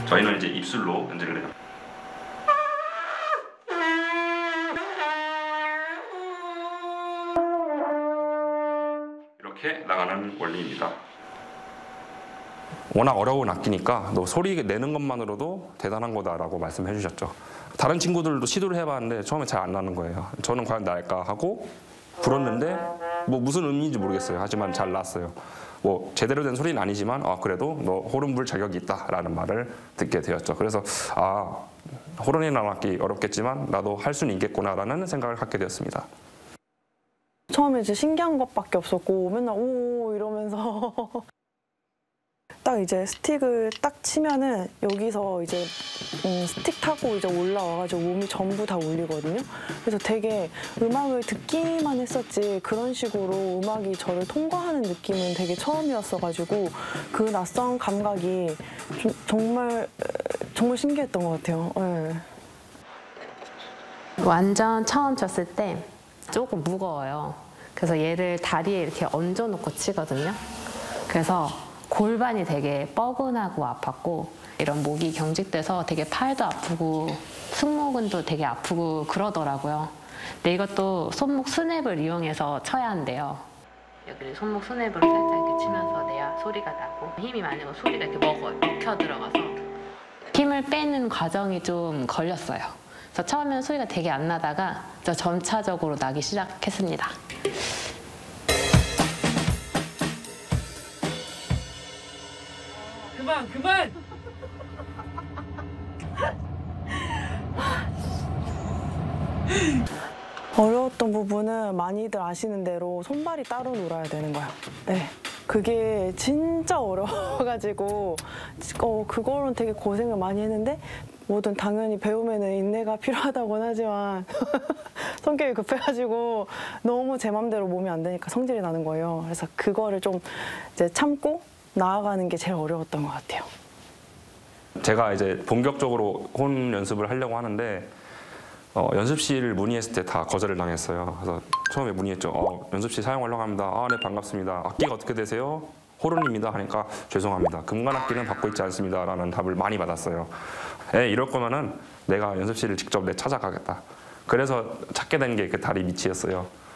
저희는 이제 입술로 연주를 해요. 이렇게 나가는 원리입니다. 워낙 어려운 악기니까 너 소리 내는 것만으로도 대단한 거다라고 말씀해 주셨죠. 다른 친구들도 시도를 해봤는데 처음에 잘 안 나는 거예요. 저는 과연 날까 하고 불었는데 뭐 무슨 의미인지 모르겠어요. 하지만 잘 났어요. 뭐 제대로 된 소리는 아니지만 그래도 너 호른 불 자격이 있다라는 말을 듣게 되었죠. 그래서 호른이라는 악기 어렵겠지만 나도 할 수는 있겠구나라는 생각을 갖게 되었습니다. 처음에 이제 신기한 것밖에 없었고 맨날 오 이러면서 딱 이제 스틱을 딱 치면은 여기서 이제 스틱 타고 이제 올라와가지고 몸이 전부 다 울리거든요. 그래서 되게 음악을 듣기만 했었지 그런 식으로 음악이 저를 통과하는 느낌은 되게 처음이었어가지고 그 낯선 감각이 정말 신기했던 것 같아요. 네. 완전 처음 쳤을 때 조금 무거워요. 그래서 얘를 다리에 이렇게 얹어놓고 치거든요. 그래서 골반이 되게 뻐근하고 아팠고 이런 목이 경직돼서 되게 팔도 아프고 승모근도 되게 아프고 그러더라고요. 근데 이것도 손목 스냅을 이용해서 쳐야 한대요. 여기 손목 스냅으로 살짝 이렇게 치면서 내야 소리가 나고 힘이 많이 나고 소리가 이렇게 먹혀 들어가서 힘을 빼는 과정이 좀 걸렸어요. 그래서 처음에는 소리가 되게 안 나다가 점차적으로 나기 시작했습니다. 그만! 어려웠던 부분은 많이들 아시는 대로 손발이 따로 놀아야 되는 거야. 네. 그게 진짜 어려워가지고 그거는 되게 고생을 많이 했는데 뭐든 당연히 배우면은 인내가 필요하다고는 하지만 성격이 급해가지고 너무 제 맘대로 몸이 안 되니까 성질이 나는 거예요. 그래서 그거를 좀 이제 참고 나아가는 게 제일 어려웠던 것 같아요. 제가 이제 본격적으로 혼 연습을 하려고 하는데 연습실을 문의했을 때 다 거절을 당했어요. 그래서 처음에 문의했죠. 연습실 사용하려고 합니다. 네, 반갑습니다. 악기가 어떻게 되세요? 호른입니다. 하니까 죄송합니다. 금관악기는 받고 있지 않습니다. 라는 답을 많이 받았어요. 이럴 거면은 내가 연습실을 직접 찾아가겠다. 그래서 찾게 된 게 그 다리 밑이었어요.